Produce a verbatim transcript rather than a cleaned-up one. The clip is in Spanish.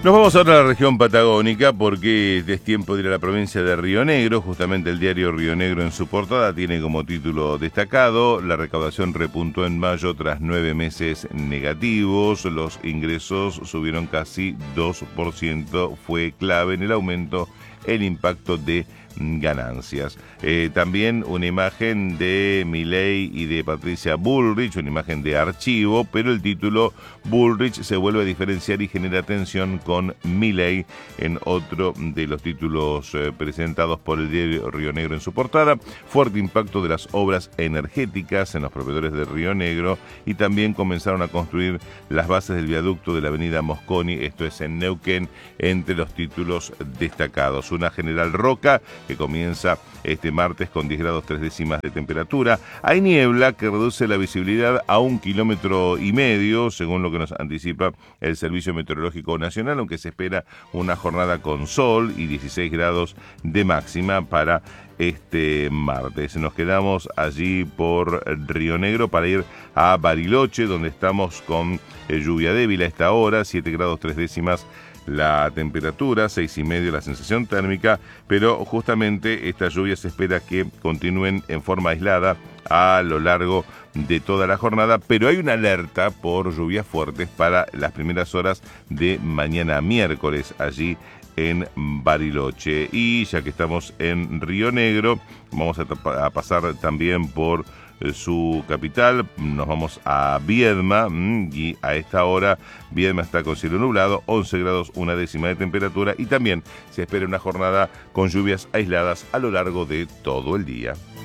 Nos vamos ahora a la región patagónica porque es tiempo de ir a la provincia de Río Negro. Justamente el diario Río Negro en su portada tiene como título destacado: la recaudación repuntó en mayo tras nueve meses negativos. Los ingresos subieron casi dos por ciento. Fue clave en el aumento el impacto de ganancias. Eh, también una imagen de Milei y de Patricia Bullrich, una imagen de archivo, pero el título: Bullrich se vuelve a diferenciar y genera tensión con Milei, en otro de los títulos eh, presentados por el diario Río Negro en su portada. Fuerte impacto de las obras energéticas en los proveedores de Río Negro, y también comenzaron a construir las bases del viaducto de la avenida Mosconi, esto es en Neuquén, entre los títulos destacados. Una General Roca que comienza este martes con diez grados tres décimas de temperatura. Hay niebla que reduce la visibilidad a un kilómetro y medio, según lo que nos anticipa el Servicio Meteorológico Nacional, aunque se espera una jornada con sol y dieciséis grados de máxima para este martes. Nos quedamos allí por Río Negro para ir a Bariloche, donde estamos con eh, lluvia débil a esta hora, siete grados tres décimas la temperatura, seis y medio la sensación térmica, pero justamente estas lluvias se espera que continúen en forma aislada a lo largo de toda la jornada, pero hay una alerta por lluvias fuertes para las primeras horas de mañana miércoles allí en Bariloche. Y ya que estamos en Río Negro, vamos a, a pasar también por su capital. Nos vamos a Viedma, y a esta hora Viedma está con cielo nublado, once grados una décima de temperatura, y también se espera una jornada con lluvias aisladas a lo largo de todo el día.